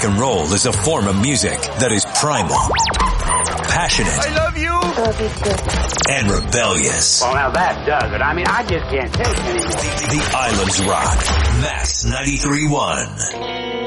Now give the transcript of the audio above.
rock and roll is a form of music that is primal, passionate, I love you, and rebellious. Well, now that does it. I mean, I just can't take it anymore. The Islands Rock. Max 93.1.